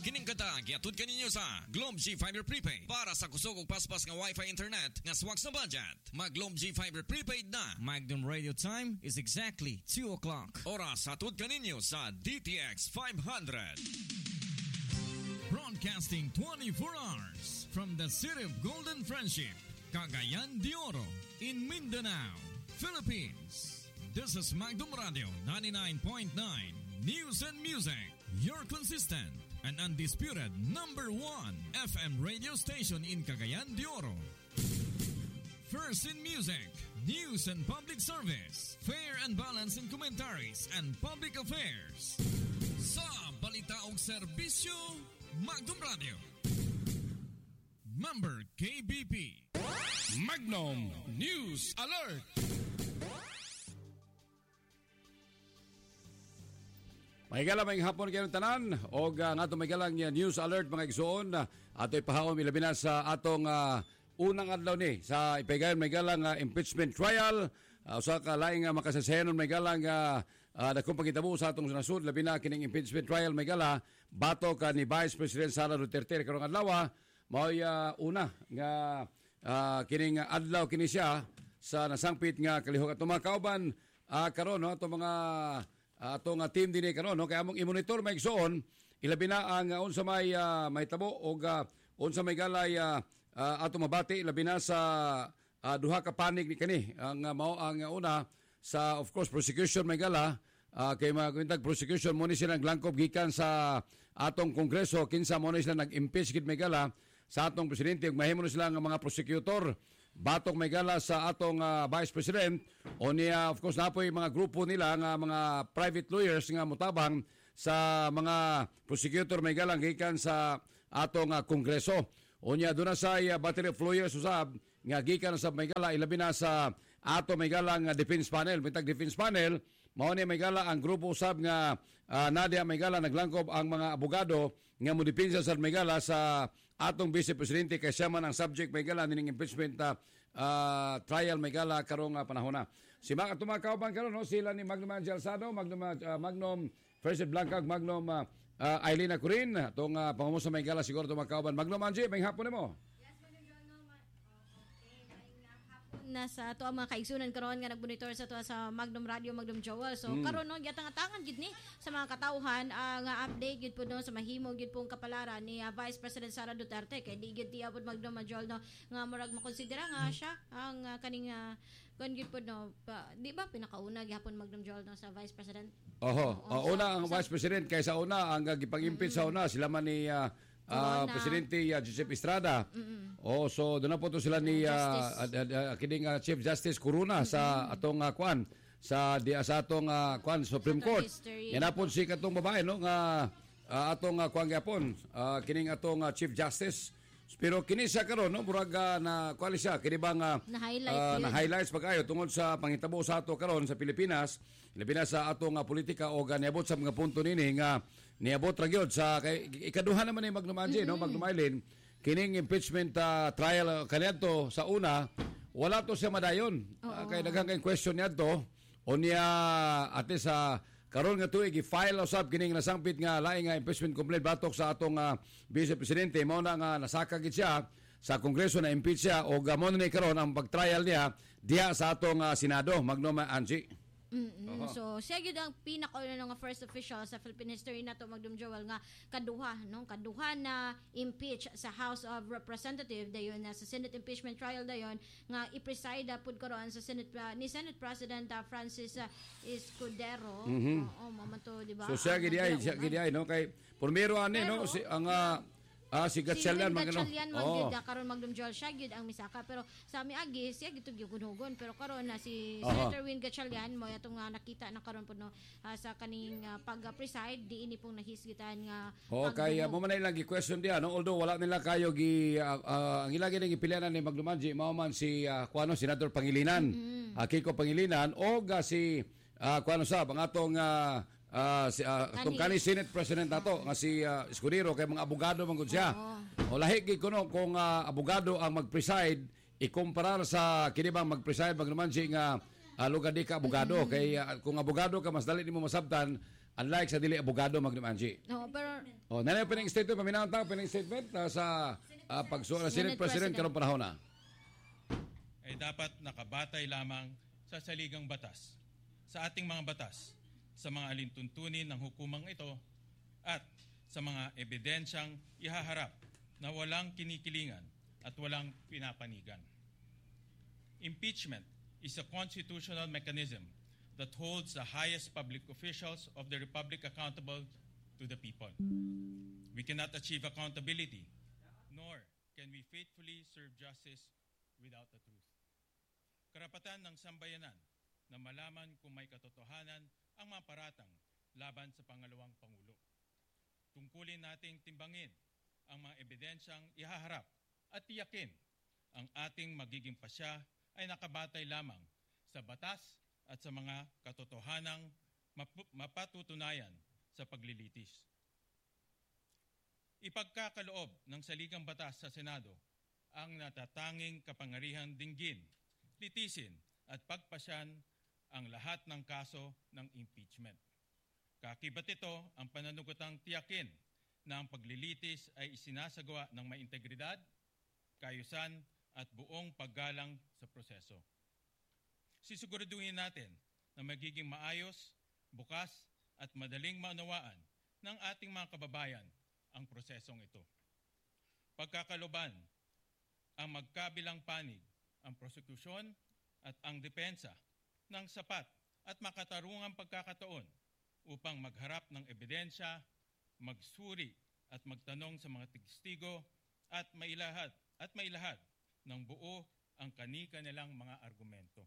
Kining kata giatud kaninyo sa Globe G Fiber Prepaid para sa kusog og paspas nga Wi-Fi internet nga swak sa budget. Mag Globe G Fiber Prepaid na. Magnum Radio time is exactly 2 o'clock. Oras atud kaninyo sa DTX 500. Broadcasting 24 hours from the city of Golden Friendship, Cagayan de Oro, in Mindanao, Philippines. This is Magnum Radio 99.9 News and Music, your consistent and undisputed number 1 FM radio station in Cagayan de Oro. First in music, news and public service, fair and balanced in commentaries and public affairs. Sa balita og serbisyo, Magnum Radio. Member KBP. Magnum News Alert. Mahigala may hapon kayo tanan o nga itong mahigalang news alert mga igsoon ato ipahawam ilabi na sa atong unang adlaw ni sa ipahigayon mahigalang impeachment trial usa ka laing makasasayanon mahigalang dakong pagkitabo sa atong nasud labi na kining impeachment trial mahigala bato ka ni Vice President Sara Duterte karong adlaw mao'y una nga kining adlaw kini siya sa nasangpit nga kalihok atong mga kauban karon no atong mga atong team dinhi karon no kaya among i-monitor may igsoon ilabi na ang unsa may tabo og unsa may galay atong mabati ilabi na sa duha ka panig ni kani ang mao ang una sa of course prosecution may gala kay magkuntag prosecution mo ni sila naglangkob gikan sa atong kongreso kinsa mo ni sila nag-impeach gid may gala sa atong presidente ug mahimo sila nga mga prosecutor batok may gala sa atong Vice President o niya of course napoy mga grupo nila nga mga private lawyers nga mutabang sa mga prosecutor may galang gikan sa atong kongreso o niya doon na sa battery of lawyers usab nga gikan sa may gala ilabi na sa ato may galang defense panel bitag defense panel mao ni may gala ang grupo usab nga Nadia may gala naglangkob ang mga abogado nga modepensa sa may gala sa atong Vice Presidente kay siya man ang subject may gala ning impeachment trial may gala karong panahon na. Si mga tumakauban karon no sila ni Magnum Angel Sado, Magnum First Blanca, Magnum Ailina Corin, tong pangumo sa may gala siguro tumakauban. Magnum Angie, may hapon nimo. Nasa to ang mga kaigsunan karon nga nagbonitor sa to sa Magnum Radio, Magnum Joel. So karon no giatang-atangan gid ni sa mga katawhan nga update gid po no sa mahimo gid pong kapalaran ni Vice President Sara Duterte kay di gid tiabot Magnum Joel no nga murag makonsidera nga siya ang kaning kun gid po no di ba pinakauna gihapon Magnum Joel no sa Vice President. Una ang Vice President kaysa una ang gipag-impeach sa una sila man ni Presidente Joseph Estrada. So doon na po to sila ni kining Chief Justice Corona sa atong kwan sa atong kwan Supreme Court. Yan na po si katong babae no nga atong kwan gyapon kining atong Chief Justice. Pero kini siya karon no murag na kwali siya kini bang na highlights pagayo tungod sa pangitabo sa ato karon sa Pilipinas labi na sa atong politika o niabot sa mga punto nini nga niabot ra gyud sa ikaduha naman ni Magnum Angie no Magnum Eileen kining impeachment trial kaniadto sa una wala to siya madayon kay daghang kay question niadto o niya ate sa karon nga tuig i-file usab kining nasangpit nga laing nga impeachment complaint batok sa atong Vice Presidente mao na nga nasaka gid siya sa Kongreso na impeach siya o gamon ni karon ang pag-trial niya diha sa atong Senado Magnum Angie. So siya gyud ang pinakauna nga first official sa Philippine history nato Magnum Joel nga kaduha na impeach sa House of Representatives dayon na sa Senate impeachment trial dayon nga i-preside pud karon sa Senate ni Senate President Francis Escudero. Mamanto di ba? So siya gid ay no kay primero ani no si ang si Gatchalian karon Magnum Joel siya gyud ang misaka pero sa mi agi siya gyud gigunhugon pero karon na si Senator Win Gatchalian mo atong nakita na karon pud no sa kaning pag-preside di ini pong nahisgitan nga kay mo man lang gi-question dia no although wala nila kayo ang ilagi ning ipilianan ni Magnum Angie mao man si kuano Senator Pangilinan Kiko Pangilinan o si kuano sa ang atong itong kani Senate President nato nga si Escudero kay mga abogado man gud siya. O lahi gid kuno kung abogado ang mag-preside ikumparar sa kini bang mag-preside magnaman si nga lugad di ka abogado kay kung abogado ka mas dali nimo masabtan unlike sa dili abogado magnaman si. No, pero Nanay pining statement, paminaw tayo pining statement sa pagsuot ng Senate President karong panahon na. Ay dapat nakabatay lamang sa saligang batas, sa ating mga batas, sa mga alintuntunin ng hukumang ito at sa mga ebidensyang ihaharap na walang kinikilingan at walang pinapanigan. Impeachment is a constitutional mechanism that holds the highest public officials of the Republic accountable to the people. We cannot achieve accountability, nor can we faithfully serve justice without the truth. Karapatan ng sambayanan na malaman kung may katotohanan ang mga paratang laban sa pangalawang Pangulo. Tungkulin nating timbangin ang mga ebidensyang ihaharap at tiyakin ang ating magiging pasya ay nakabatay lamang sa batas at sa mga katotohanang mapatutunayan sa paglilitis. Ipagkakaloob ng saligang batas sa Senado ang natatanging kapangyarihang dinggin, litisin at pagpasyan ang lahat ng kaso ng impeachment. Kakibat ito ang pananugutang tiyakin na ang paglilitis ay isinasagawa ng may integridad, kaayusan at buong paggalang sa proseso. Sisiguraduhin natin na magiging maayos, bukas at madaling maunawaan ng ating mga kababayan ang prosesong ito. Pagkakaloban, ang magkabilang panig, ang prosekusyon at ang depensa ng sapat at makatarungang pagkakataon upang magharap ng ebidensya, magsuri at magtanong sa mga testigo at mailahad ng buo ang kani-kanilang mga argumento.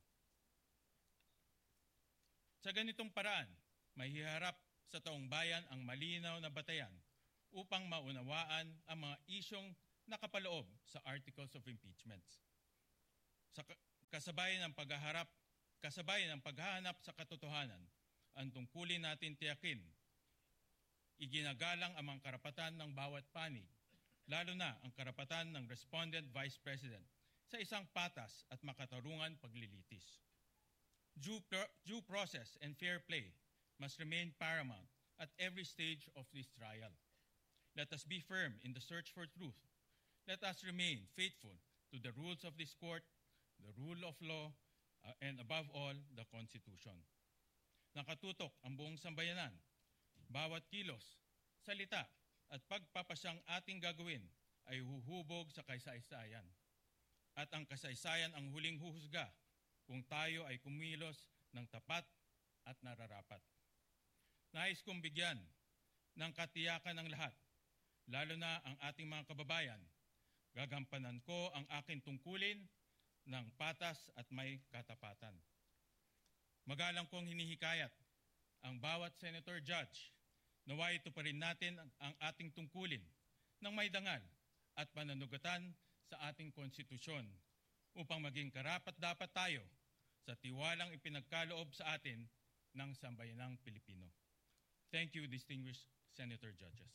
Sa ganitong paraan, mahiharap sa taong bayan ang malinaw na batayan upang maunawaan ang mga isyong nakapaloob sa Articles of Impeachment. Sa kasabayan ng paghahanap sa katotohanan, ang tungkulin natin tiyakin, iginagalang ang mga karapatan ng bawat panig, lalo na ang karapatan ng respondent vice president sa isang patas at makatarungan paglilitis. Due process and fair play must remain paramount at every stage of this trial. Let us be firm in the search for truth. Let us remain faithful to the rules of this court, the rule of law, and above all, the Constitution. Nakatutok ang buong sambayanan. Bawat kilos, salita, at pagpapasyang ating gagawin ay huhubog sa kasaysayan. At ang kasaysayan ang huling huhusga kung tayo ay kumilos ng tapat at nararapat. Nais kong bigyan ng katiyakan ng lahat, lalo na ang ating mga kababayan. Gagampanan ko ang aking tungkulin ng patas at may katapatan. Magalang kong hinihikayat ang bawat senator judge naway ito pa rin natin ang ating tungkulin ng may dangal at pananugatan sa ating konstitusyon upang maging karapat-dapat tayo sa tiwalang ipinagkaloob sa atin ng sambayanang Pilipino. Thank you, distinguished Senator Judges.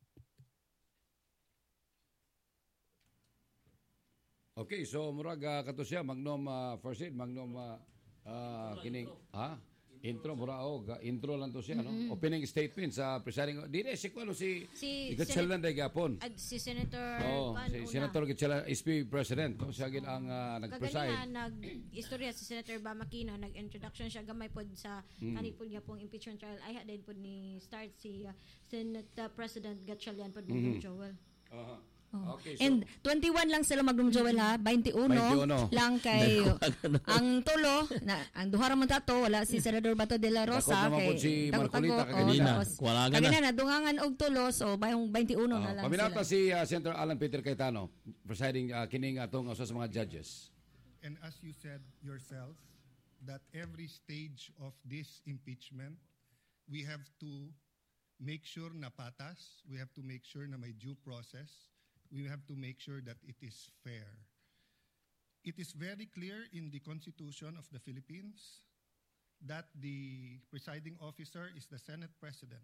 Okay, so murag kato siya magnom first aid magnom kining intro mura intro lang to siya no opening statement sa presiding dire si kuno si Gatchalan day gapon si Senator si Senator Gatchalan SP President to siya gid ang nag-preside nag-istorya si Senator Bamakino nag-introduction siya gamay pod sa kanipod nga pong impeachment trial ay din pod ni start si Senate President Gatchalan pod Joel. Okay, so, and 21 lang sila Joel ha, 21 lang kay ang tulo na ang duha ra man tato wala si Senador Bato de la Rosa kay si Marcolita kanina na dungangan og tulo so bayong 21 na lang paminata si Senator Alan Peter Cayetano presiding kining atong sa mga judges. And as you said yourself that every stage of this impeachment we have to make sure na patas, we have to make sure na may due process. We have to make sure that it is fair. It is very clear in the Constitution of the Philippines that the presiding officer is the Senate President.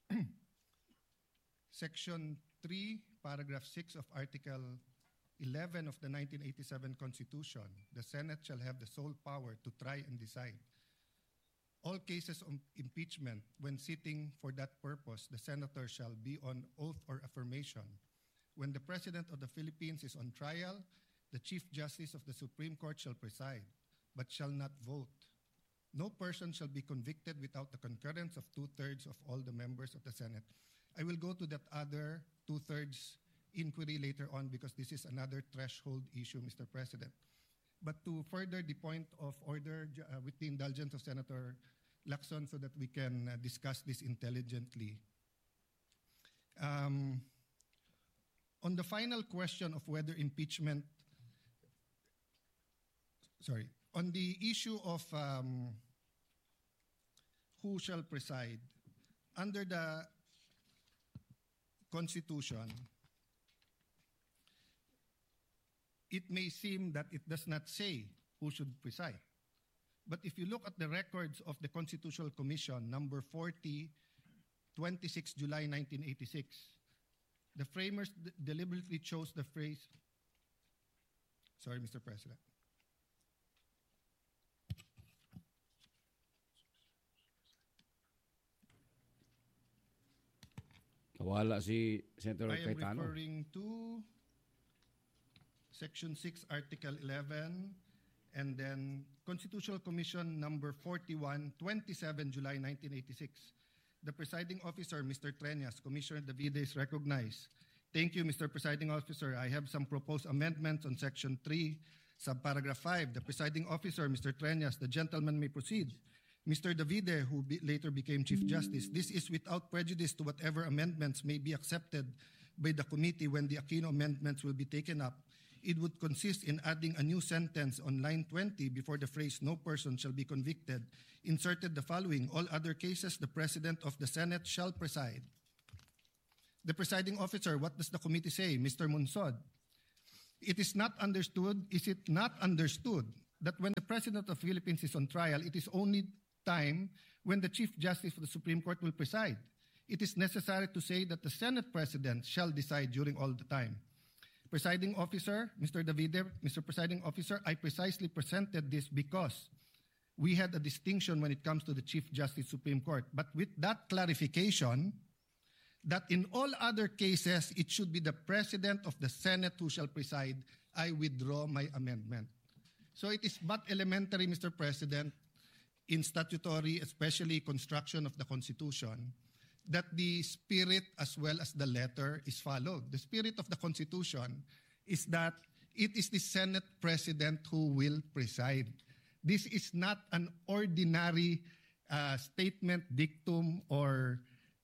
Section 3, paragraph 6 of Article 11 of the 1987 Constitution, the Senate shall have the sole power to try and decide all cases of impeachment, when sitting for that purpose, the senator shall be on oath or affirmation. When the President of the Philippines is on trial, the Chief Justice of the Supreme Court shall preside, but shall not vote. No person shall be convicted without the concurrence of 2/3 of all the members of the Senate. I will go to that other 2/3 inquiry later on because this is another threshold issue, Mr. President. But to further the point of order, with the indulgence of Senator Lacson, so that we can discuss this intelligently. On the final question of whether impeachment, on the issue of who shall preside, under the Constitution, it may seem that it does not say who should preside. But if you look at the records of the Constitutional Commission, number 40, 26 July 1986, the framers deliberately chose the phrase, sorry, Mr. President. Wala si Senator I am Cayetano. referring to Section 6, Article 11, and then Constitutional Commission number 41, 27 July 1986. The presiding officer, Mr. Treñas, Commissioner Davide is recognized. Thank you, Mr. Presiding Officer. I have some proposed amendments on Section 3, subparagraph 5. The presiding officer, Mr. Treñas, the gentleman may proceed. Mr. Davide, who later became Chief Justice, this is without prejudice to whatever amendments may be accepted by the committee when the Aquino amendments will be taken up. It would consist in adding a new sentence on line 20 before the phrase "no person shall be convicted," inserted the following: all other cases, the President of the Senate shall preside. The presiding officer, what does the committee say? Mr. Munsod, is it not understood that when the President of the Philippines is on trial, it is only time when the Chief Justice of the Supreme Court will preside? It is necessary to say that the Senate President shall decide during all the time. Presiding Officer, Mr. Davide, Mr. Presiding Officer, I precisely presented this because we had a distinction when it comes to the Chief Justice Supreme Court. But with that clarification, that in all other cases, it should be the President of the Senate who shall preside, I withdraw my amendment. So it is but elementary, Mr. President, in statutory, especially construction of the Constitution, that the spirit as well as the letter is followed. The spirit of the Constitution is that it is the Senate President who will preside. This is not an ordinary statement, dictum, or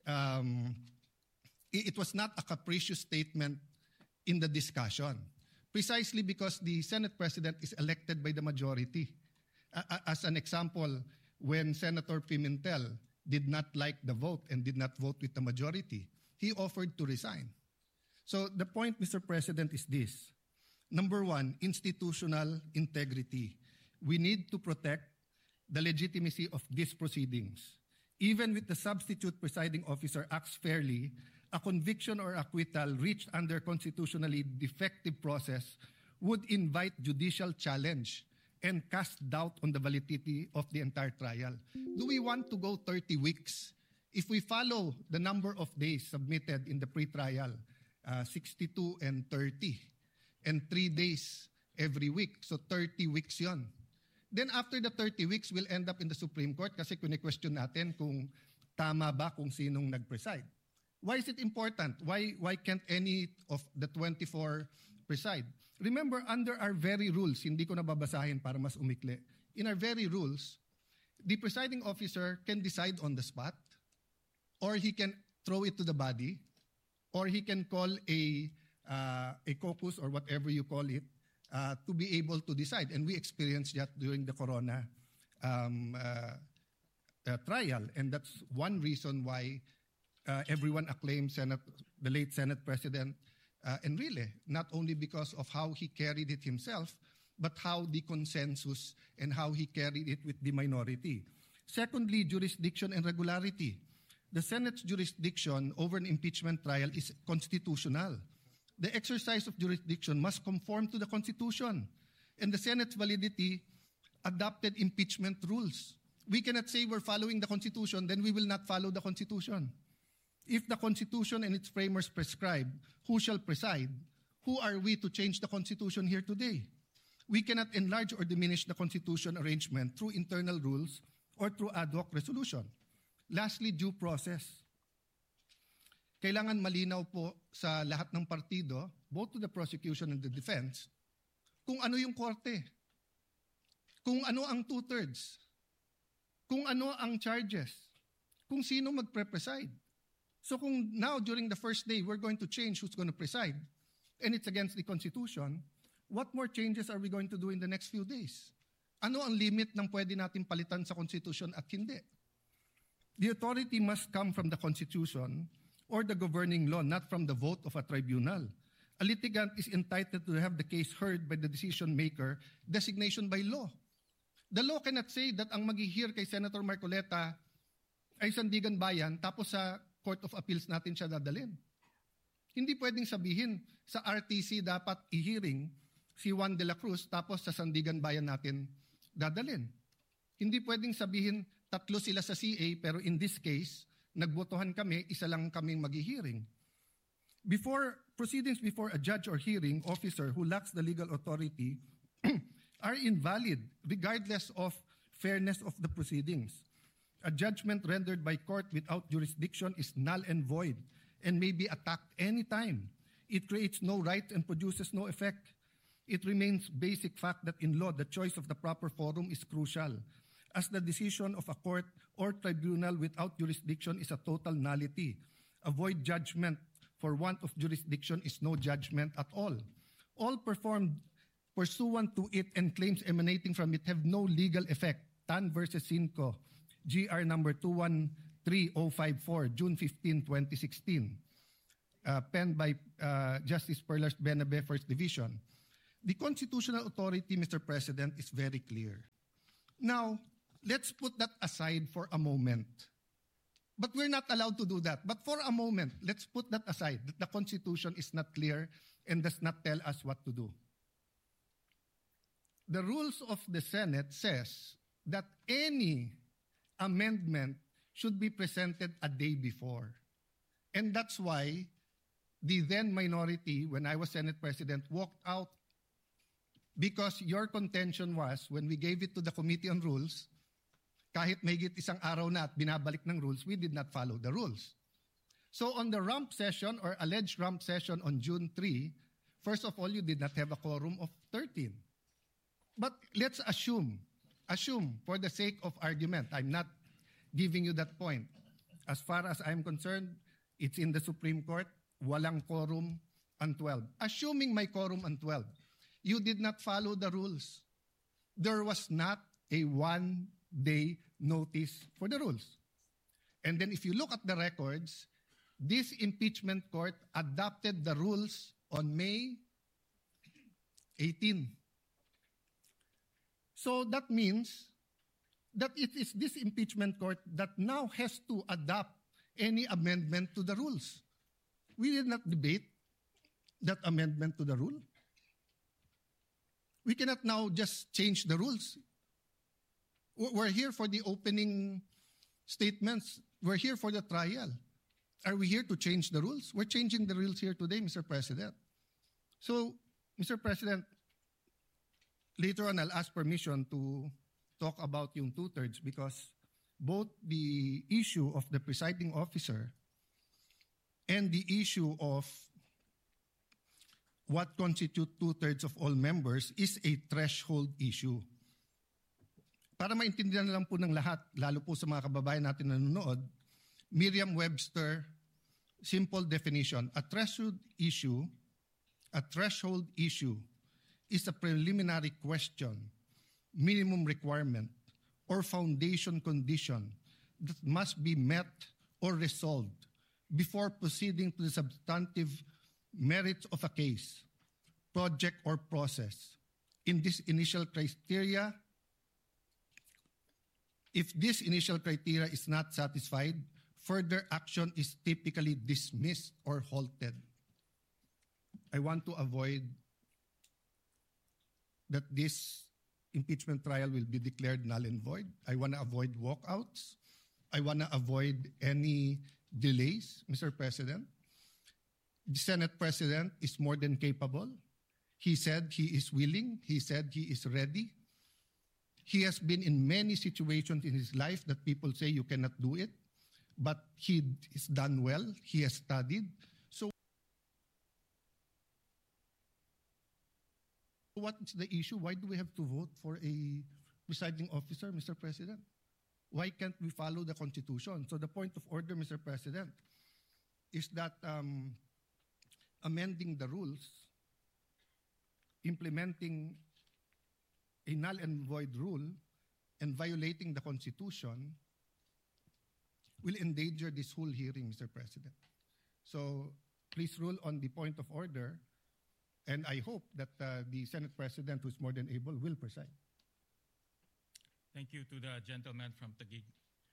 it was not a capricious statement in the discussion, precisely because the Senate President is elected by the majority. As an example, when Senator Pimentel did not like the vote and did not vote with the majority, he offered to resign. So the point, Mr. President, is this. Number one, institutional integrity. We need to protect the legitimacy of these proceedings. Even with the substitute presiding officer acts fairly, a conviction or acquittal reached under constitutionally defective process would invite judicial challenge and cast doubt on the validity of the entire trial. Do we want to go 30 weeks? If we follow the number of days submitted in the pre-trial, 62 and 30, and 3 days every week, so 30 weeks yon. Then after the 30 weeks, we'll end up in the Supreme Court kasi kune-question natin kung tama ba kung sinong nag-preside. Why is it important? Why can't any of the 24 preside? Remember, under our very rules, hindi ko nababasahin para mas umikli. In our very rules, the presiding officer can decide on the spot, or he can throw it to the body, or he can call a caucus or whatever you call it to be able to decide. And we experienced that during the Corona trial, and that's one reason why everyone acclaimed the late Senate President Enrile, not only because of how he carried it himself, but how the consensus and how he carried it with the minority. Secondly, jurisdiction and regularity. The Senate's jurisdiction over an impeachment trial is constitutional. The exercise of jurisdiction must conform to the Constitution, and the Senate's validity adopted impeachment rules. We cannot say we're following the Constitution, then we will not follow the Constitution. If the Constitution and its framers prescribe who shall preside, who are we to change the Constitution here today? We cannot enlarge or diminish the Constitution arrangement through internal rules or through ad hoc resolution. Lastly, due process. Kailangan malinaw po sa lahat ng partido, both to the prosecution and the defense, kung ano yung korte, kung ano ang two-thirds, kung ano ang charges, kung sino magpre-preside. So kung now during the first day we're going to change who's going to preside and it's against the Constitution, what more changes are we going to do in the next few days? Ano ang limit ng pwede natin palitan sa Constitution at hindi? The authority must come from the Constitution or the governing law, not from the vote of a tribunal. A litigant is entitled to have the case heard by the decision maker, designation by law. The law cannot say that ang mag-hear kay Senator Marcoleta ay Sandigan Bayan, tapos sa Court of Appeals natin siya dadalhin. Hindi pwedeng sabihin sa RTC dapat i-hearing si Juan de la Cruz, tapos sa Sandigan Bayan natin dadalhin. Hindi pwedeng sabihin tatlo sila sa CA, pero in this case, nagbotohan kami, isa lang kaming mag-hearing. Proceedings before a judge or hearing officer who lacks the legal authority are invalid regardless of fairness of the proceedings. A judgment rendered by court without jurisdiction is null and void and may be attacked anytime. It creates no right and produces no effect. It remains basic fact that in law, the choice of the proper forum is crucial, as the decision of a court or tribunal without jurisdiction is a total nullity. A void judgment for want of jurisdiction is no judgment at all. All performed pursuant to it and claims emanating from it have no legal effect. Tan versus Cinco, GR number 213054, June 15, 2016. Penned by Justice Perlas Benabe, First Division. The constitutional authority, Mr. President, is very clear. Now, let's put that aside for a moment. But we're not allowed to do that. But for a moment, let's put that aside, that the Constitution is not clear and does not tell us what to do. The rules of the Senate says that any amendment should be presented a day before. And that's why the then minority, when I was Senate President, walked out, because your contention was, when we gave it to the Committee on Rules, kahit mahigit isang araw na at binabalik ng rules, we did not follow the rules. So on the rump session or alleged rump session on June 3, first of all, you did not have a quorum of 13. But let's assume for the sake of argument, I'm not giving you that point. As far as I'm concerned, it's in the Supreme Court, walang quorum on 12. Assuming may quorum on 12, you did not follow the rules. There was not a one-day notice for the rules. And then if you look at the records, this impeachment court adopted the rules on May 18. So that means that it is this impeachment court that now has to adopt any amendment to the rules. We did not debate that amendment to the rule. We cannot now just change the rules. We're here for the opening statements. We're here for the trial. Are we here to change the rules? We're changing the rules here today, Mr. President. So, Mr. President, later on I'll ask permission to talk about yung two-thirds, because both the issue of the presiding officer and the issue of what constitutes two-thirds of all members is a threshold issue. Para maintindihan lang po ng lahat, lalo po sa mga kababayan natin na nanonood, Merriam-Webster, simple definition, a threshold issue is a preliminary question, minimum requirement, or foundation condition that must be met or resolved before proceeding to the substantive merits of a case, project, or process. In this initial criteria, if this initial criteria is not satisfied, further action is typically dismissed or halted. I want to avoid that this impeachment trial will be declared null and void. I want to avoid walkouts. I want to avoid any delays, Mr. President. The Senate President is more than capable. He said he is willing. He said he is ready. He has been in many situations in his life that people say you cannot do it, but he has done well. He has studied. So what is the issue? Why do we have to vote for a presiding officer, Mr. President? Why can't we follow the Constitution? So the point of order, Mr. President, is that amending the rules, implementing a null and void rule, and violating the Constitution will endanger this whole hearing, Mr. President. So please rule on the point of order, and I hope that the Senate President, who is more than able, will preside. Thank you to the gentleman from Taguig.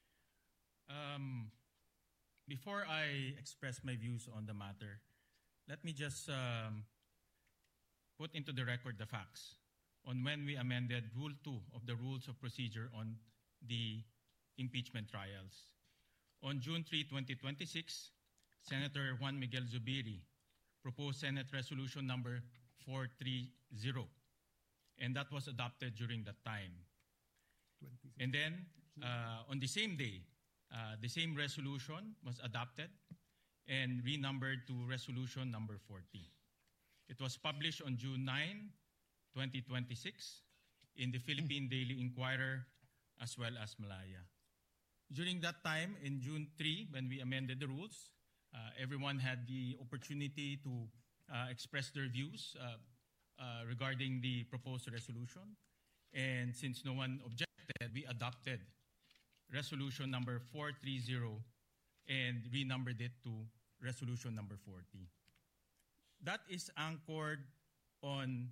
Before I express my views on the matter, let me just put into the record the facts on when we amended Rule 2 of the Rules of Procedure on the impeachment trials. On June 3, 2026, Senator Juan Miguel Zubiri proposed Senate Resolution number 430, and that was adopted during that time. And then, on the same day, the same resolution was adopted and renumbered to Resolution number 40. It was published on June 9, 2026 in the Philippine Daily Inquirer as well as Malaya. During that time, in June 3, when we amended the rules, everyone had the opportunity to express their views regarding the proposed resolution. And since no one objected, we adopted Resolution number 430 and renumbered it to Resolution number 40. That is anchored on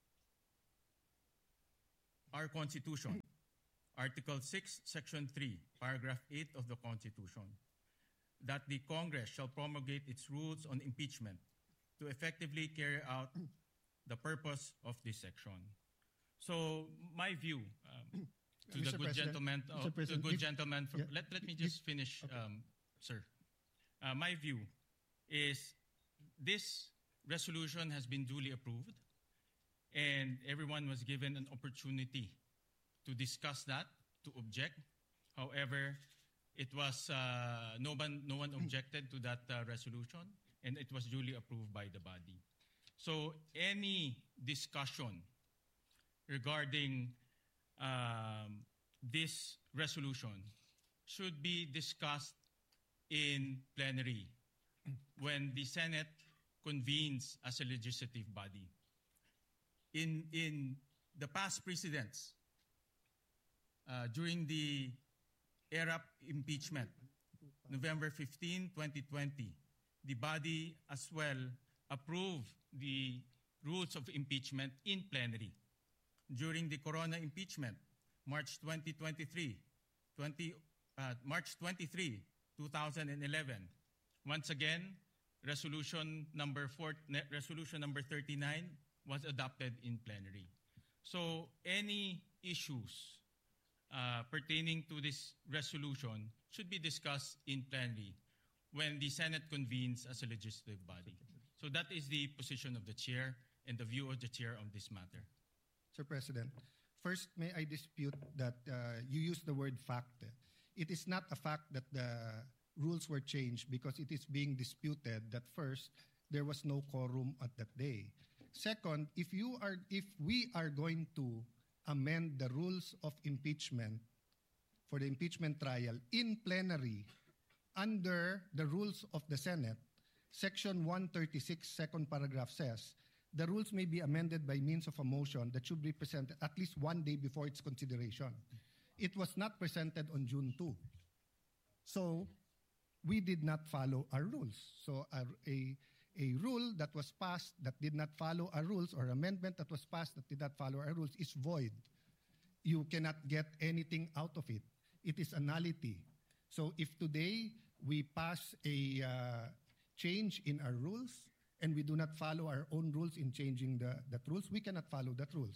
our Constitution, Article 6, Section 3, Paragraph 8 of the Constitution, that the Congress shall promulgate its rules on impeachment to effectively carry out the purpose of this section. So my view to the good gentleman, let me just finish, sir. My view is this resolution has been duly approved, and everyone was given an opportunity to discuss that, to object. However, it was no one objected to that resolution, and it was duly approved by the body. So any discussion regarding this resolution should be discussed in plenary when the Senate convenes as a legislative body. In the past precedents, during the ERAP impeachment, November 15, 2020, the body as well approved the rules of impeachment in plenary. During the Corona impeachment, March 23, 2011, once again, resolution number 39 was adopted in plenary. So any issues pertaining to this resolution should be discussed in plenary when the Senate convenes as a legislative body. So that is the position of the chair and the view of the chair on this matter. Sir President, first, may I dispute that you used the word fact. It is not a fact that the rules were changed because it is being disputed that first, there was no quorum at that day. Second, if we are going to amend the rules of impeachment for the impeachment trial in plenary under the rules of the Senate, Section 136, second paragraph says, the rules may be amended by means of a motion that should be presented at least one day before its consideration. It was not presented on June 2. So we did not follow our rules. So a rule that was passed that did not follow our rules, or amendment that was passed that did not follow our rules, is void. You cannot get anything out of it. It is a nullity. So if today we pass a change in our rules and we do not follow our own rules in changing that rules, we cannot follow that rules.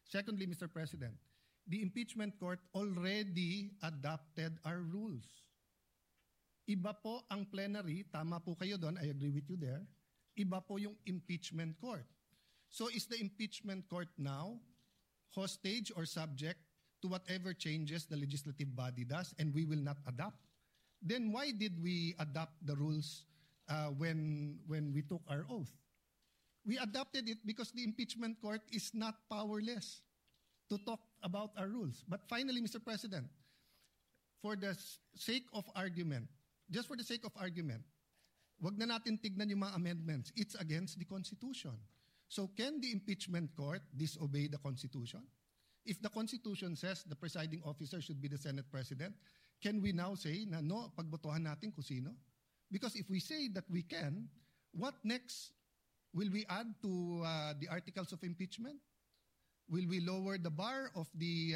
Secondly, Mr. President, the impeachment court already adopted our rules. Iba po ang plenary, tama po kayo doon, I agree with you there. Iba po yung impeachment court. So is the impeachment court now hostage or subject to whatever changes the legislative body does and we will not adopt? Then why did we adopt the rules when we took our oath? We adopted it because the impeachment court is not powerless to talk about our rules. But finally, Mr. President, for the sake of argument, just for the sake of argument, wag na natin tignan yung mga amendments. It's against the Constitution. So can the impeachment court disobey the Constitution? If the Constitution says the presiding officer should be the Senate President, can we now say na no, pagbotohan natin kung sino? Because if we say that we can, what next? Will we add to the articles of impeachment? Will we lower the bar of the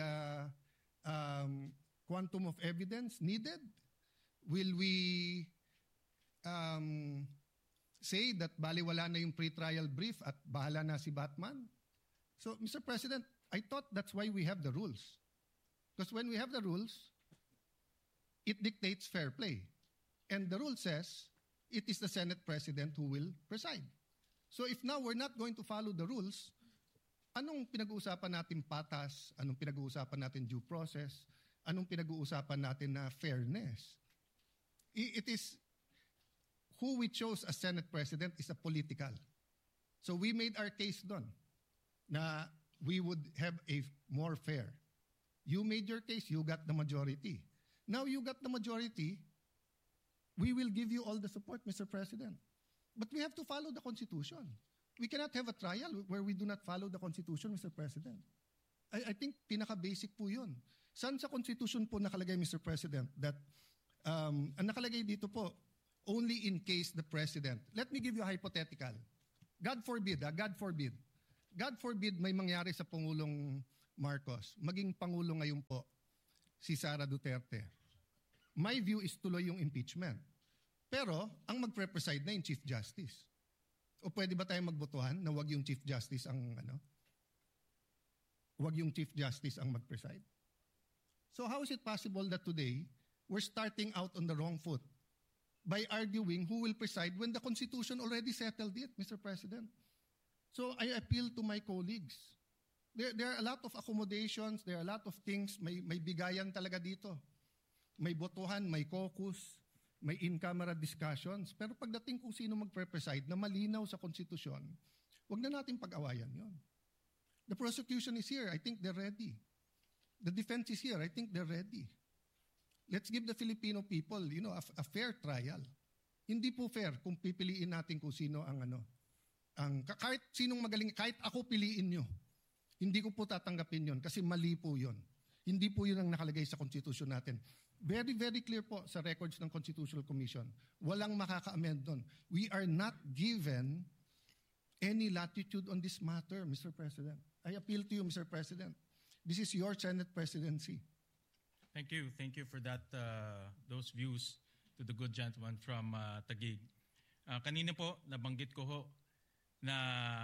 quantum of evidence needed? Will we say that baliwala na yung pre-trial brief at bahala na si Batman? So, Mr. President, I thought that's why we have the rules. Because when we have the rules, it dictates fair play. And the rule says it is the Senate President who will preside. So if now we're not going to follow the rules, anong pinag-uusapan natin patas? Anong pinag-uusapan natin due process? Anong pinag-uusapan natin na fairness? It is who we chose as Senate President is a political. So we made our case doon na we would have a more fair. You made your case, you got the majority. Now you got the majority, we will give you all the support, Mr. President. But we have to follow the Constitution. We cannot have a trial where we do not follow the Constitution, Mr. President. I think pinaka-basic po yun. Saan sa Constitution po nakalagay, Mr. President, that ang nakalagay dito po, only in case the President. Let me give you a hypothetical. God forbid, God forbid may mangyari sa Pangulong Marcos, maging Pangulo ngayon po, si Sara Duterte. My view is tuloy yung impeachment. Pero, ang magpre-preside na yung Chief Justice. O pwede ba tayong magbotohan na wag yung Chief Justice ang wag yung Chief Justice ang mag-preside? So how is it possible that today, we're starting out on the wrong foot by arguing who will preside when the Constitution already settled it, Mr. President? So I appeal to my colleagues. There are a lot of accommodations, there are a lot of things, may bigayan talaga dito. May botohan, may caucus, may in-camera discussions. Pero pagdating kung sino magpre-preside na malinaw sa konstitusyon, wag na natin pag-awayan yon. The prosecution is here. I think they're ready. The defense is here. I think they're ready. Let's give the Filipino people, a fair trial. Hindi po fair kung pipiliin natin kung sino kahit sinong magaling, kahit ako piliin nyo. Hindi ko po tatanggapin yon kasi mali po yon. Hindi po yun ang nakalagay sa konstitusyon natin. Very, very clear po sa records ng Constitutional Commission. Walang makaka-amend doon. We are not given any latitude on this matter, Mr. President. I appeal to you, Mr. President. This is your Senate presidency. Thank you. Thank you for that, those views to the good gentleman from Taguig. Kanina po, nabanggit ko ho na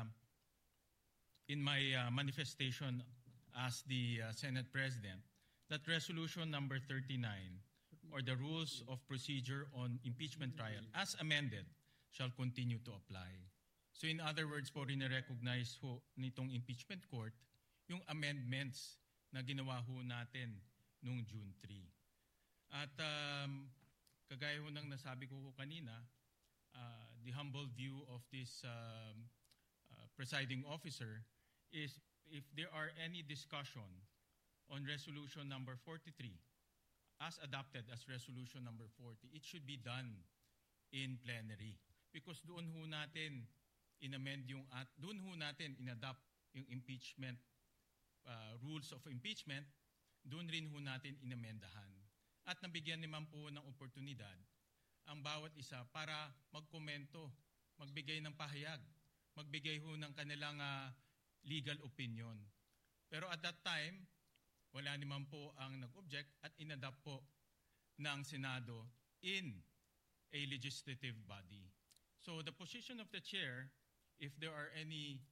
in my manifestation as the Senate President, that resolution number 39 or the rules of procedure on impeachment trial as amended shall continue to apply. So in other words po, rin-recognize ho nitong impeachment court yung amendments na ginawa ho natin noong June 3. At kagaya ho ng nasabi ko kanina, the humble view of this presiding officer is if there are any discussion on resolution number 43 as adopted as resolution number 40, it should be done in plenary because doon ho natin inamend doon ho natin inadopt yung impeachment rules of impeachment, doon rin ho natin inamendahan. At nabigyan naman po ng oportunidad ang bawat isa para magkomento, magbigay ng pahayag, magbigay ho ng kanilang legal opinion. Pero at that time, wala naman po ang nag-object at inadapt po ng Senado in a legislative body. So the position of the chair, if there are any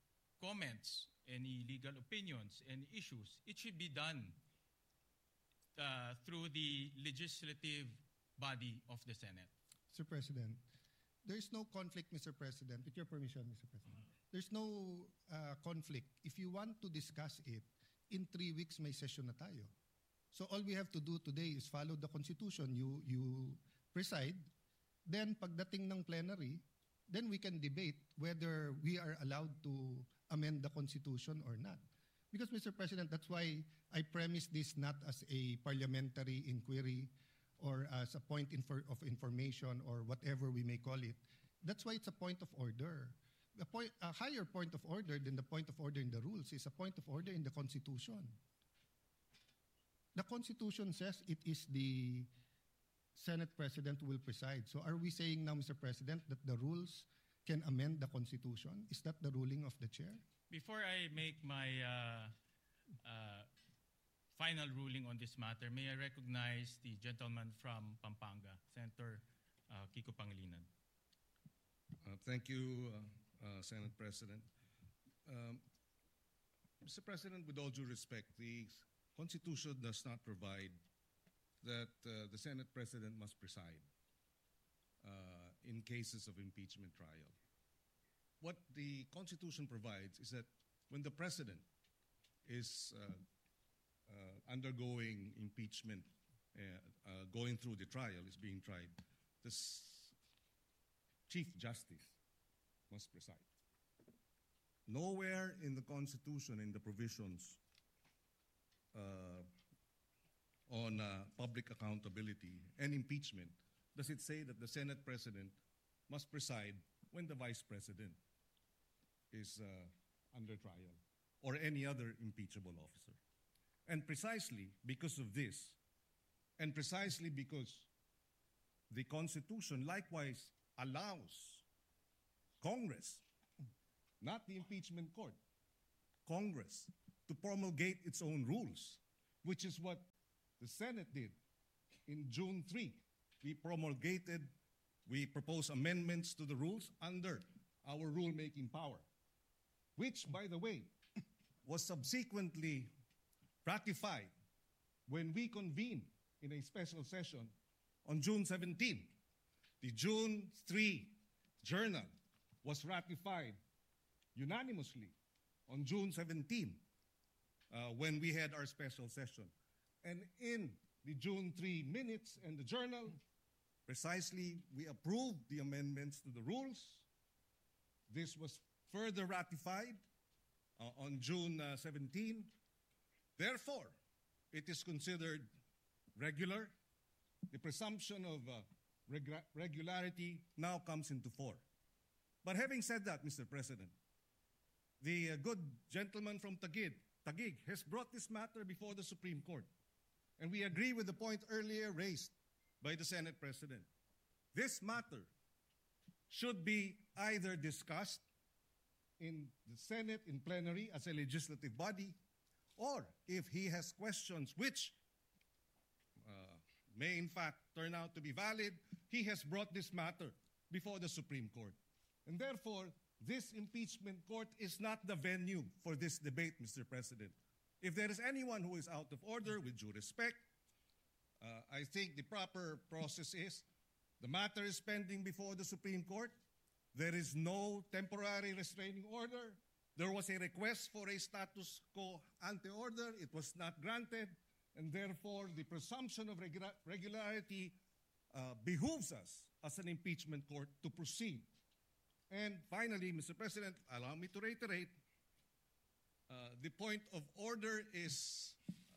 comments, any legal opinions, any issues, it should be done through the legislative body of the Senate. Mr. President, there is no conflict, Mr. President. With your permission, Mr. President. There's no conflict. If you want to discuss it, in 3 weeks may session na tayo. So all we have to do today is follow the Constitution. You preside. Then pagdating ng plenary, then we can debate whether we are allowed to amend the Constitution or not. Because, Mr. President, that's why I premise this not as a parliamentary inquiry or as a point of information or whatever we may call it. That's why it's a point of order. A higher point of order than the point of order in the rules is a point of order in the Constitution. The Constitution says it is the Senate President who will preside. So are we saying now, Mr. President, that the rules can amend the Constitution? Is that the ruling of the chair? Before I make my final ruling on this matter, may I recognize the gentleman from Pampanga, Senator Kiko Pangilinan. Thank you, Senate President. Mr. President, with all due respect, the Constitution does not provide that the Senate President must preside in cases of impeachment trial. What the Constitution provides is that when the President is undergoing impeachment, going through the trial, is being tried, the Chief Justice must preside. Nowhere in the Constitution, in the provisions on public accountability and impeachment, does it say that the Senate President must preside when the Vice President is under trial or any other impeachable officer. And precisely because of this, and precisely because the Constitution likewise allows Congress, not the impeachment court, Congress, to promulgate its own rules, which is what the Senate did in June 3. We proposed amendments to the rules under our rulemaking power, which, by the way, was subsequently ratified when we convened in a special session on June 17. The June 3 journal was ratified unanimously on June 17 when we had our special session. And in the June 3 minutes and the journal, precisely, we approved the amendments to the rules. This was further ratified on June 17. Therefore, it is considered regular. The presumption of regularity now comes into force. But having said that, Mr. President, the good gentleman from Taguig has brought this matter before the Supreme Court. And we agree with the point earlier raised by the Senate President. This matter should be either discussed in the Senate in plenary as a legislative body, or if he has questions which may in fact turn out to be valid, he has brought this matter before the Supreme Court. And therefore, this impeachment court is not the venue for this debate, Mr. President. If there is anyone who is out of order, with due respect, I think the proper process is the matter is pending before the Supreme Court. There is no temporary restraining order. There was a request for a status quo ante order. It was not granted. And therefore, the presumption of regularity behooves us as an impeachment court to proceed. And finally, Mr. President, allow me to reiterate, the point of order is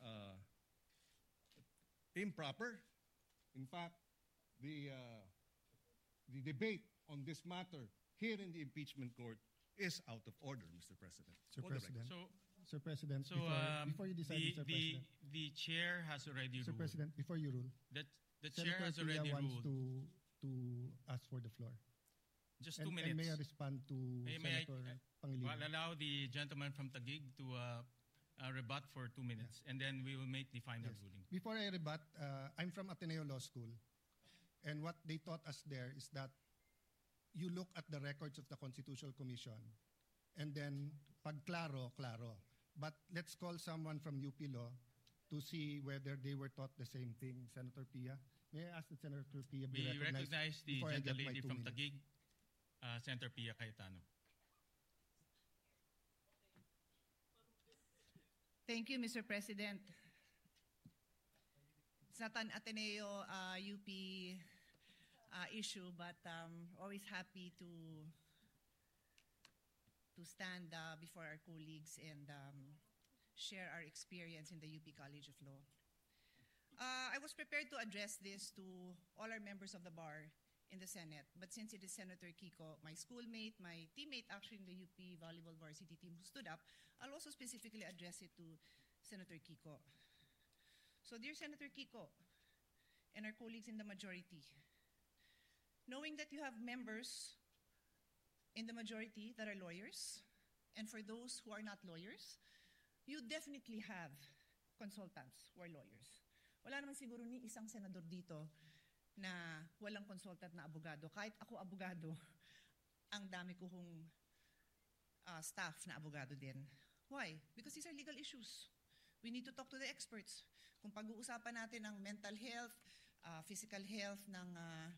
improper. In fact, the debate on this matter here in the impeachment court is out of order, Mr. President. Sir President, before you decide, Mr. President. The chair has already ruled. Mr. President, before you rule. The chair has already wants ruled. to ask for the floor. Just 2 minutes. And may I respond to Senator Pangilinan? I'll allow the gentleman from Taguig to rebut for 2 minutes, and then we will make the final ruling. Before I rebut, I'm from Ateneo Law School, and what they taught us there is that you look at the records of the Constitutional Commission, and then pag klaro, klaro. But let's call someone from UP Law to see whether they were taught the same thing. Senator Pia, may I ask that Senator Pia be We recognized recognize the before I get my gentlelady 2 from minutes? Taguig, Senator Pia Cayetano. Thank you, Mr. President. It's not an Ateneo UP issue, but always happy to stand before our colleagues and share our experience in the UP College of Law. I was prepared to address this to all our members of the bar in the Senate, but since it is Senator Kiko, my schoolmate, my teammate actually in the UP Volleyball Varsity team who stood up, I'll also specifically address it to Senator Kiko. So dear Senator Kiko and our colleagues in the majority, knowing that you have members in the majority that are lawyers, and for those who are not lawyers, you definitely have consultants who are lawyers. Wala naman siguro ni isang senador dito na walang consultant na abogado. Kahit ako abogado, ang dami ko hong staff na abogado din. Why? Because these are legal issues. We need to talk to the experts. Kung pag-uusapan natin ang mental health, physical health ng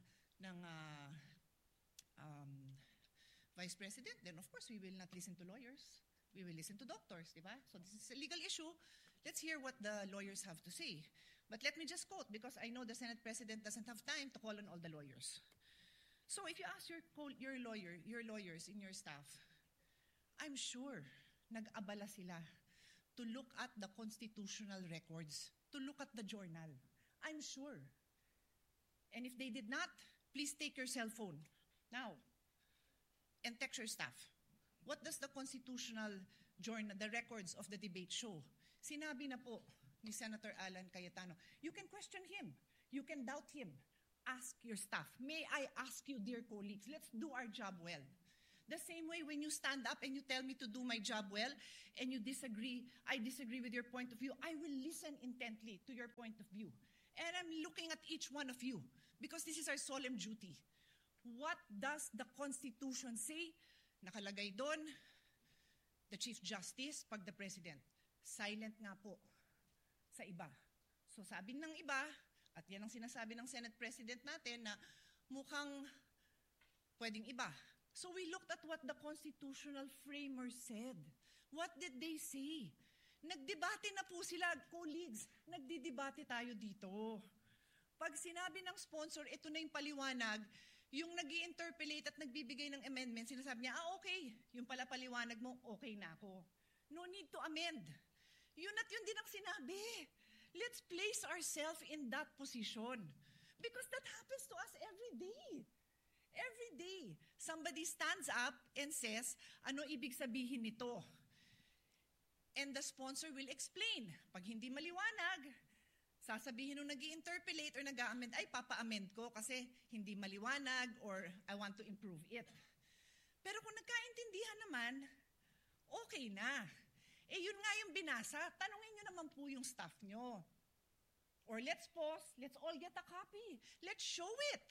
Vice President, then of course we will not listen to lawyers. We will listen to doctors, di ba? So this is a legal issue. Let's hear what the lawyers have to say. But let me just quote, because I know the Senate President doesn't have time to call on all the lawyers. So if you ask your lawyers in your staff, I'm sure nag-abala sila to look at the constitutional records, to look at the journal. I'm sure. And if they did not, please take your cell phone now and text your staff. What does the constitutional journal, the records of the debate show? Sinabi na po ni Senator Alan Cayetano, you can question him, you can doubt him, ask your staff. May I ask you, dear colleagues, let's do our job well. The same way when you stand up and you tell me to do my job well and you disagree, I disagree with your point of view, I will listen intently to your point of view. And I'm looking at each one of you because this is our solemn duty. What does the Constitution say? Nakalagay doon, the Chief Justice, pag the President. Silent nga po sa iba. So sabi ng iba, at yan ang sinasabi ng Senate President natin na mukhang pwedeng iba. So we looked at what the constitutional framers said. What did they say? Nagdebate na po sila, colleagues. Nagdidebate tayo dito. Pag sinabi ng sponsor, ito na yung paliwanag, yung nag-i-interpolate at nagbibigay ng amendment, sinasabi niya, okay, yung pala paliwanag mo, okay na ako. No need to amend. Yun at yun din ang sinabi. Let's place ourselves in that position. Because that happens to us every day. Every day, somebody stands up and says, ano ibig sabihin nito? And the sponsor will explain. Pag hindi maliwanag, sasabihin nung nag-i-interpolate or nag-a-amend, ay papa-amend ko kasi hindi maliwanag or I want to improve it. Pero kung nagkaintindihan naman, okay na. Eh yun nga yung binasa, tanungin nyo naman po yung staff nyo. Or let's pause, let's all get a copy. Let's show it.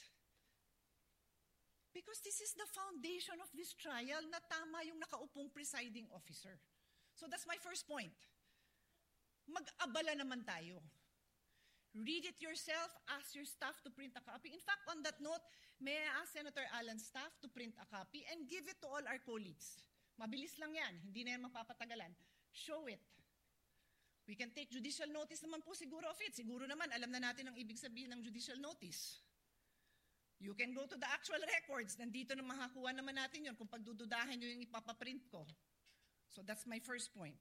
Because this is the foundation of this trial na tama yung nakaupong presiding officer. So that's my first point. Mag-abala naman tayo. Read it yourself, ask your staff to print a copy. In fact, on that note, may I ask Senator Alan's staff to print a copy and give it to all our colleagues. Mabilis lang yan, hindi na yan mapapatagalan. Show it. We can take judicial notice naman po siguro of it. Siguro naman, alam na natin ang ibig sabihin ng judicial notice. You can go to the actual records. Nandito na makakuha naman natin yun kung pagdududahan nyo yung ipapaprint ko. So that's my first point.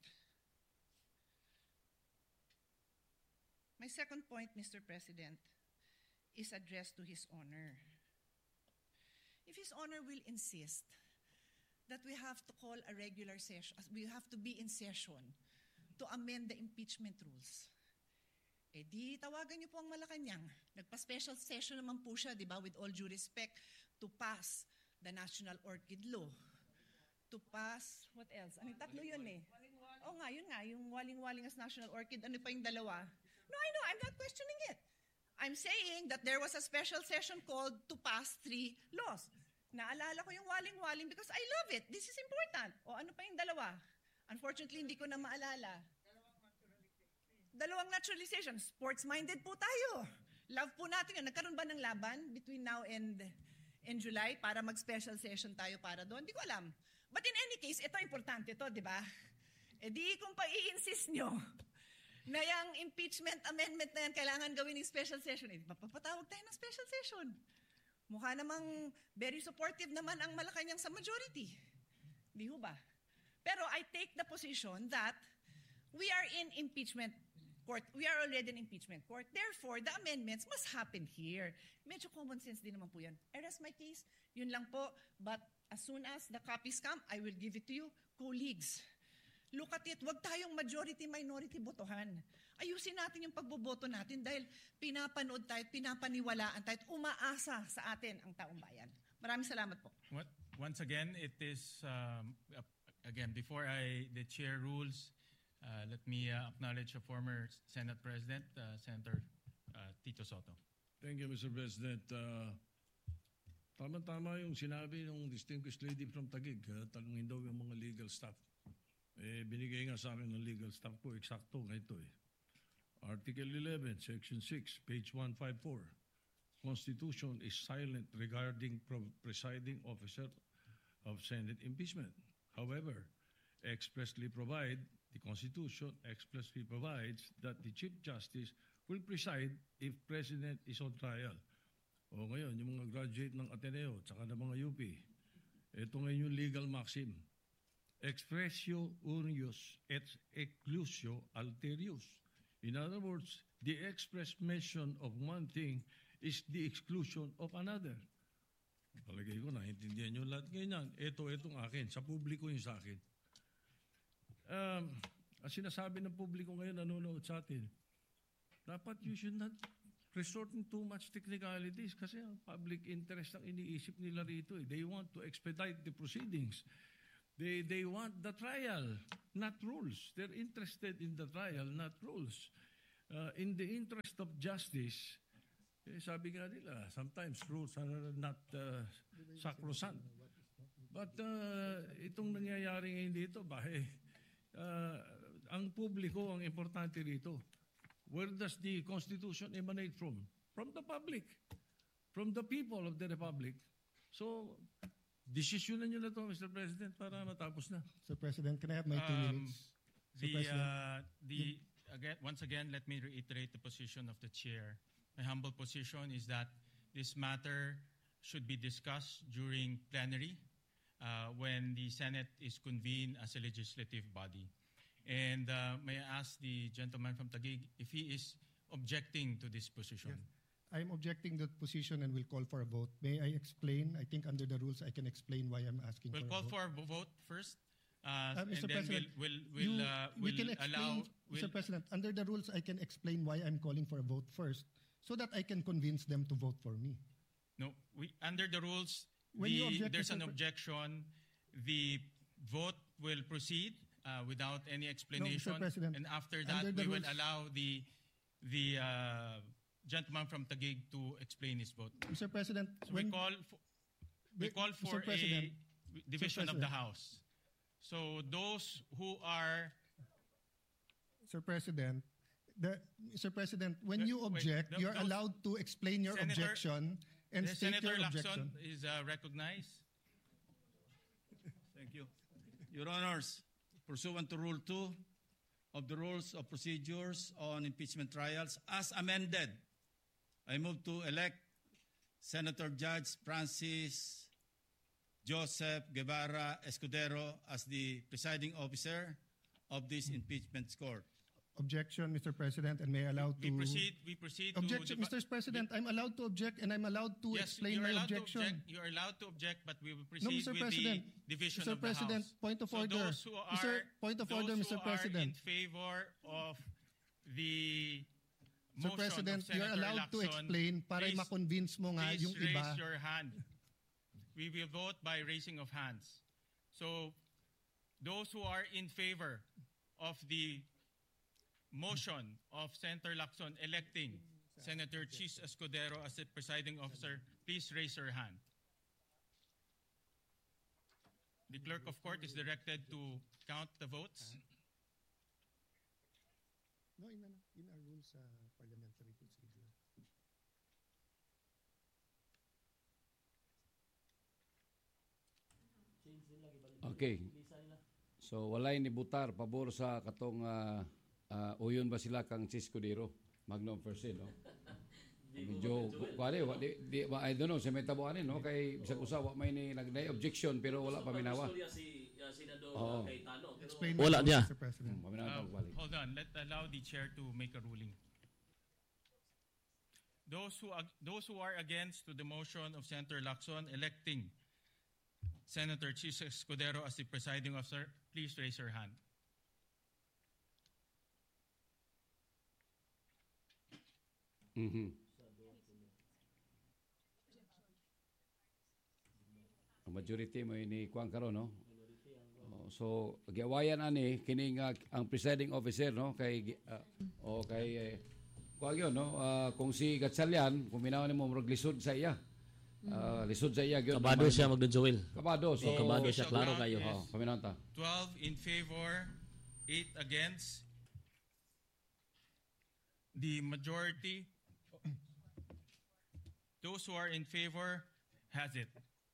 My second point, Mr. President, is addressed to His Honor. If His Honor will insist that we have to call a regular session, we have to be in session to amend the impeachment rules, eh di tawagan niyo po ang Malacanang. Nagpa-special session naman po siya, di ba, with all due respect, to pass the National Orchid Law. To pass, what else? Ano, tatlo yun eh. Oo nga, yun nga, yung Waling-Waling as National Orchid, ano pa yung dalawa? No, I know, I'm not questioning it. I'm saying that there was a special session called to pass 3 laws. Naalala ko yung waling-waling because I love it. This is important. O ano pa yung dalawa? Unfortunately, hindi ko na maalala. Dalawang naturalization. Sports-minded po tayo. Love po natin yun. Nagkaroon ba ng laban between now and July para mag-special session tayo para doon? Hindi ko alam. But in any case, ito importante ito, di ba? E di kung pa-i-insist nyo na yung impeachment amendment na yan kailangan gawin ng special session, eh, mapapatawag tayo ng special session. Mukha namang very supportive naman ang Malacanang sa majority. Di ho ba? Pero I take the position that we are in impeachment court. We are already in impeachment court. Therefore, the amendments must happen here. Medyo common sense din naman po yan. I rest my case. Yun lang po. But as soon as the copies come, I will give it to you. Colleagues, look at it. Huwag tayong majority-minority botohan. Ayusin natin yung pagboboto natin dahil pinapanood tayo, pinapaniwalaan tayo, umaasa sa atin ang taong bayan. Maraming salamat po. Once again, it is, again, before the chair rules, let me acknowledge the former Senate President, Senator Tito Soto. Thank you, Mr. President. Tama-tama yung sinabi ng distinguished lady from Taguig. Tanungin daw yung mga legal staff. Binigay nga sa akin ng legal staff ko, eksakto nga ito eh. Article 11, Section 6, page 154. Constitution is silent regarding presiding officer of Senate impeachment. However, the Constitution expressly provides that the Chief Justice will preside if President is on trial. O ngayon, yung mga graduate ng Ateneo at ng mga UP, ito ngayon yung legal maxim. Expressio unius et exclusio alterius. In other words, the express mention of one thing is the exclusion of another. Palagay ko, naintindihan nyo lahat ganyan. Itong akin, sa publiko yung sa akin. Ang sinasabi ng publiko ngayon, nanonood sa atin, dapat you should not resort in too much technicalities kasi ang public interest ang iniisip nila rito. They want to expedite the proceedings. They want the trial, not rules. They're interested in the trial, not rules. In the interest of justice, sabi nga nila, sometimes rules are not sacrosanct. But itong nangyayari ngayon dito, ang publiko ang importante rito. Where does the Constitution emanate from? From the public. From the people of the Republic. So, desisyonan nyo na to, Mr. President, para matapos na. Mr. President, can I have my 2 minutes? Once again, let me reiterate the position of the chair. My humble position is that this matter should be discussed during plenary when the Senate is convened as a legislative body. And may I ask the gentleman from Taguig if he is objecting to this position? Yes. I'm objecting that position and will call for a vote. May I explain? I think under the rules I can explain why I'm asking we'll for a vote. We'll call for a vote first. Mr. And then President, we'll allow... Mr. President, under the rules I can explain why I'm calling for a vote first so that I can convince them to vote for me. No, under the rules, there's an objection. The vote will proceed without any explanation. No, Mr. President, and after that, we will allow the gentleman from Taguig to explain his vote. Mr. President, so we call for a division of the House. So those who are... Mr. President, when you object, you're allowed to explain your objection and state Senator your objection. Lacson is recognized. Thank you. Your Honors, pursuant to Rule 2 of the Rules of Procedures on Impeachment Trials, as amended, I move to elect Senator Judge Francis Joseph Guevara Escudero as the presiding officer of this impeachment court. Objection, Mr. President, and may I allow to... We proceed objection, Mr. President, I'm allowed to object and I'm allowed to explain my objection. You are allowed to object, but we will proceed with the division Mr. of President, the House. Point of order. Those who are, point of order, Mr. President. in favor of the Mr. President, of Senator you're allowed Lacson, to explain para ma-convince mo nga yung iba. Please raise your hand. We will vote by raising of hands. So, those who are in favor of the motion of Senator Lacson electing Senator Chis Escudero as the presiding officer, please raise your hand. The clerk of court is directed to count the votes. No, in our rules, parliamentary procedure. Okay. So walay ni butar pabor sa katong uyon ba sila kang Escudero Magnum first no. Medyo kuwari I don't know sa may tabuanin no kay bisag usa wa may ni nagday objection pero wala pa minawa. Wala niya. Hold on, allow the chair to make a ruling. Those who are against to the motion of Senator Lacson electing Senator Chis Escudero as the presiding officer, please raise your hand. Ang majority mo ini kuang karon no. So giawayan ani kining ang presiding officer no kay kuang yun no kung si Gatchalian kuminaw nimo murag lisod sa iya. Lisod sa iya gyud. Kabado siya Magdon Joel. Kabado so kabado siya klaro kayo. Paminaw ta. 12 in favor, 8 against. The majority, those who are in favor, has it.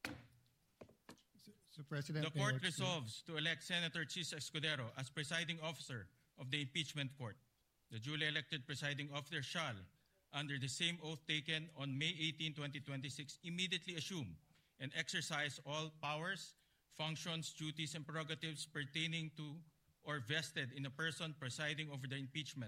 So, President, the court resolves to elect Senator Chis Escudero as presiding officer of the impeachment court. The duly elected presiding officer shall, under the same oath taken on May 18, 2026, immediately assume and exercise all powers, functions, duties, and prerogatives pertaining to or vested in a person presiding over the impeachment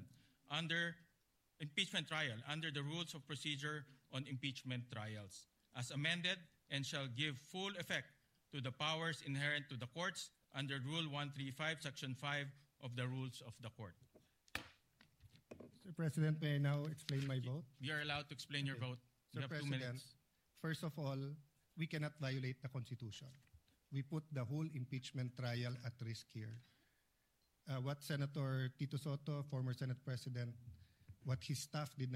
trial under the rules of procedure on impeachment trials, as amended, and shall give full effect to the powers inherent to the courts under Rule 135, Section 5 of the Rules of the Court. Mr. President, may I now explain my vote? You are allowed to explain your vote. You Sir have 2 President, minutes. first of all, we cannot violate the Constitution. We put the whole impeachment trial at risk here. What Senator Tito Soto, former Senate President, what his staff did not